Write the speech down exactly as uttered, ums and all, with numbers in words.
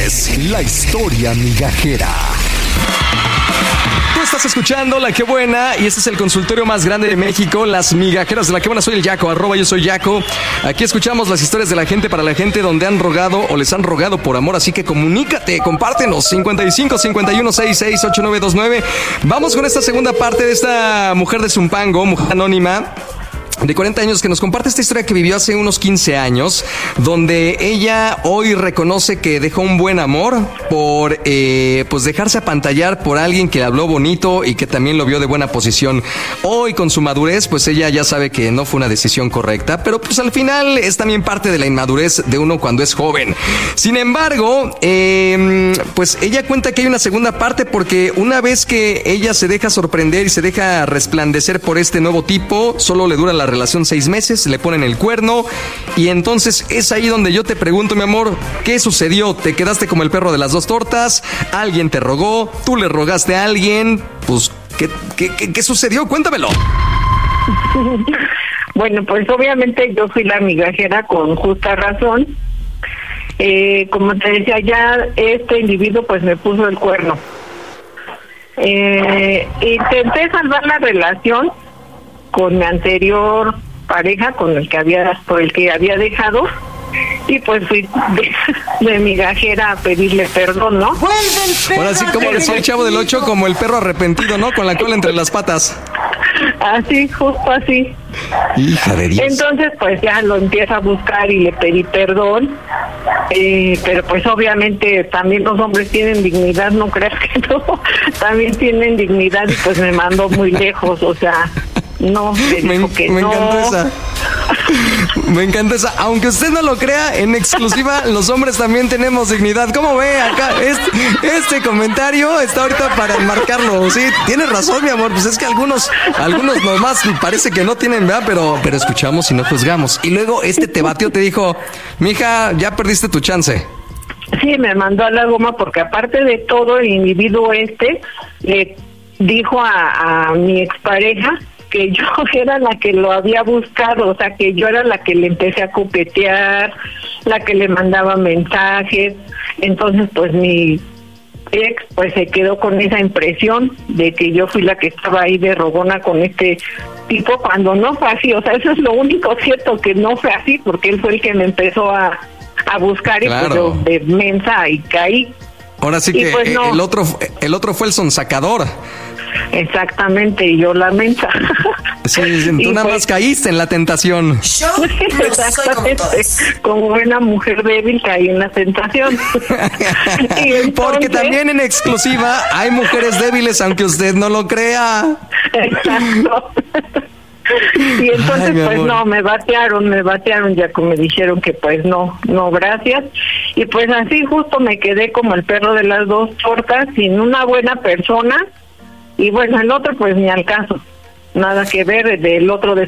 es la historia migajera. Tú estás escuchando La Que Buena y este es el consultorio más grande de México, Las Migajeras de La Que Buena. Soy el Yaco, arroba yo soy Yaco. Aquí escuchamos las historias de la gente para la gente donde han rogado o les han rogado por amor. Así que comunícate, compártenos. cincuenta y cinco, cincuenta y uno, sesenta y seis, ochenta y nueve veintinueve. Vamos con esta segunda parte de esta mujer de Zumpango, mujer anónima de cuarenta años, que nos comparte esta historia que vivió hace unos quince años, donde ella hoy reconoce que dejó un buen amor por eh, pues dejarse apantallar por alguien que le habló bonito y que también lo vio de buena posición. Hoy, con su madurez, pues ella ya sabe que no fue una decisión correcta, pero pues al final es también parte de la inmadurez de uno cuando es joven. Sin embargo, eh, pues ella cuenta que hay una segunda parte, porque una vez que ella se deja sorprender y se deja resplandecer por este nuevo tipo, solo le dura la relación seis meses, le ponen el cuerno y entonces es ahí donde yo te pregunto, mi amor, ¿qué sucedió? ¿Te quedaste como el perro de las dos tortas? ¿Alguien te rogó? ¿Tú le rogaste a alguien? Pues, ¿qué, qué, qué, qué sucedió? Cuéntamelo. Bueno, pues obviamente yo fui la migajera con justa razón. Eh, como te decía, ya este individuo pues me puso el cuerno. Eh, intenté salvar la relación con mi anterior pareja, con el que había, por el que había dejado, y pues fui de, de migajera a pedirle perdón, ¿no? Ahora sí, como decía el Chavo del Ocho, como el perro arrepentido, ¿no? Con la cola entre las patas. Así, justo así. Hija de Dios. Entonces, pues ya lo empiezo a buscar y le pedí perdón, eh, pero pues obviamente también los hombres tienen dignidad, no creas que no, también tienen dignidad y pues me mandó muy lejos, o sea... No, me, dijo que me no. encanta esa. Me encanta esa. Aunque usted no lo crea, en exclusiva, los hombres también tenemos dignidad. ¿Cómo ve acá? Este, este comentario está ahorita para enmarcarlo. Sí, tienes razón, mi amor. Pues es que algunos, algunos nomás parece que no tienen, ¿verdad? Pero, pero escuchamos y no juzgamos. Y luego este te batió, te dijo, mija, ya perdiste tu chance. Sí, me mandó a la goma porque aparte de todo, el individuo este le dijo a, a mi expareja que yo era la que lo había buscado, o sea, que yo era la que le empecé a coquetear, la que le mandaba mensajes. Entonces, pues mi ex pues se quedó con esa impresión de que yo fui la que estaba ahí de rogona con este tipo, cuando no fue así. O sea, eso es lo único cierto, que no fue así, porque él fue el que me empezó a, a buscar. Claro. Y pues yo de mensa y caí. Ahora sí y que pues no. el otro el otro fue el sonsacador. Exactamente, y yo la mensa. Sí, tú nada pues, más caíste en la tentación. Yo no soy como todos. Como una mujer débil caí en la tentación. Y entonces... Porque también en exclusiva hay mujeres débiles, aunque usted no lo crea. Exacto. Y entonces, ay, pues no, me batearon, me batearon, ya como me dijeron que pues no, no, gracias. Y pues así justo me quedé como el perro de las dos tortas, sin una buena persona. Y bueno, el otro pues ni al caso, nada que ver, del otro de